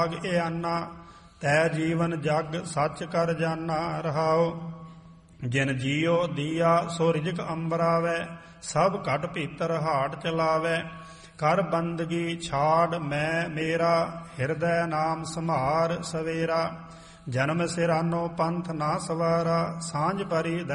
ਭਾਗ ਇਆਨਾ ਤੈ ਜੀਵਨ ਜਗ ਸੱਚ ਕਰ ਜਾਨਾ ਰਹਾਉ। ਜਿਨ ਜੀਉ ਦੀਆ ਸੋ ਰਿਜਕ ਅੰਬਰਾਵੈ ਸਭ ਘਟ ਭੀਤਰ ਹਾਟ ਚਲਾਵੈ। ਕਰ ਬੰਦਗੀ ਛਾੜ ਮੈਂ ਮੇਰਾ ਹਿਰਦੈ ਨਾਮ ਸੰਭਾਰ ਸਵੇਰਾ। ਜਨਮ ਸਿਰਾਨੋ ਪੰਥ ਨਾ ਸਵਾਰਾ ਸਾਂਝ ਪਰੀ